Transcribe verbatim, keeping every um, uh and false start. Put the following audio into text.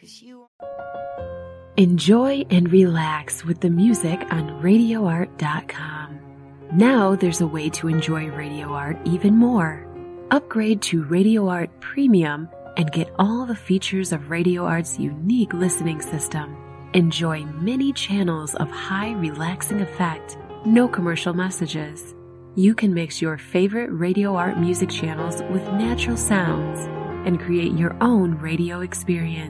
'cause you Enjoy and relax with the music on radio art dot com. Now there's a way to enjoy Radio Art even more. Upgrade to Radio Art Premium and get all the features of Radio Art's unique listening system. Enjoy many channels of high relaxing effect, no commercial messages. You can mix your favorite Radio Art music channels with natural sounds and create your own radio experience.